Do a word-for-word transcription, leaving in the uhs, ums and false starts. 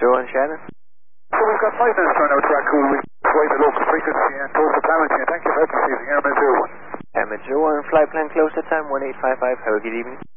one, Shannon. So we've got five minutes turn out to Raccoon. We've way the local frequency and close to Palantir. Thank you for receiving Airman zero one. Airman zero one, flight plan close to time one eight five five. Have a good evening.